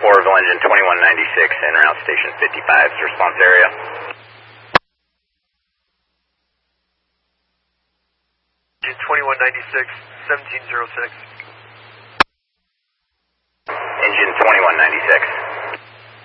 Orville engine 2196 en route station 55's response area. Engine 2196, 1706. Engine 2196.